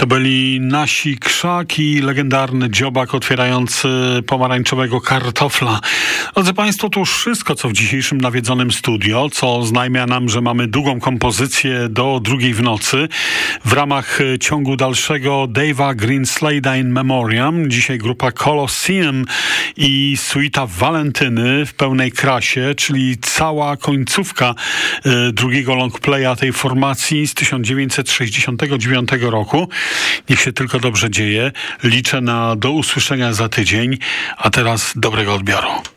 To byli Nasi Krzaki, legendarny dziobak otwierający pomarańczowego kartofla. Drodzy Państwo, to już wszystko, co w dzisiejszym nawiedzonym studio, co oznajmia nam, że mamy długą kompozycję do 2:00 w nocy. W ramach ciągu dalszego Dave'a Greenslade in Memoriam. Dzisiaj grupa Colosseum i suita Walentyny w pełnej krasie, czyli cała końcówka drugiego longplaya tej formacji z 1969 roku. Niech się tylko dobrze dzieje. Liczę na do usłyszenia za tydzień, a teraz dobrego odbioru.